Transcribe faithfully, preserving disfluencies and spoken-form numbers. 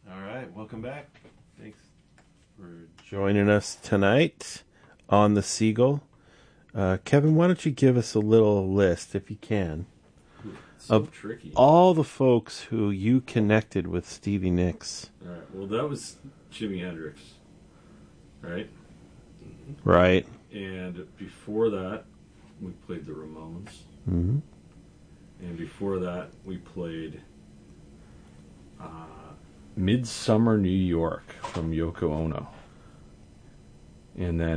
All right, welcome back. Thanks for joining us tonight on the Seagull. Uh, Kevin, why don't you give us a little list, if you can, so of tricky. all the folks who you connected with Stevie Nicks. All right. Well, that was Jimi Hendrix, right? Right. And before that, we played the Ramones. Mm-hmm. And before that, we played uh, Midsummer New York from Yoko Ono. And then